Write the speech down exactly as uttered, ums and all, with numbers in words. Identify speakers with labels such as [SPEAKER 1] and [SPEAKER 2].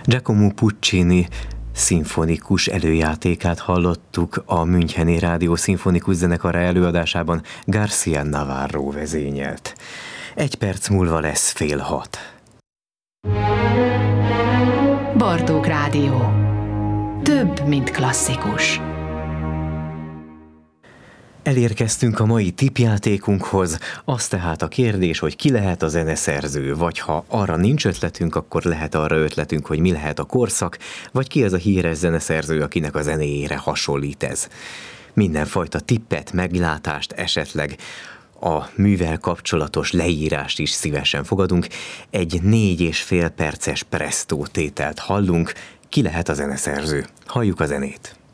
[SPEAKER 1] Giacomo Puccini szimfonikus előjátékát hallottuk a Müncheni Rádió Szimfonikus Zenekara előadásában, García Navarro vezényelt. Egy perc múlva lesz fél hat.
[SPEAKER 2] Bartók Rádió. Több, mint klasszikus.
[SPEAKER 1] Elérkeztünk a mai tippjátékunkhoz, az tehát a kérdés, hogy ki lehet a zeneszerző, vagy ha arra nincs ötletünk, akkor lehet arra ötletünk, hogy mi lehet a korszak, vagy ki az a híres zeneszerző, akinek a zenéjére hasonlít ez. Mindenfajta tippet, meglátást, esetleg a művel kapcsolatos leírást is szívesen fogadunk. Egy négy és fél perces presto tételt hallunk. Ki lehet a zeneszerző? Halljuk a zenét.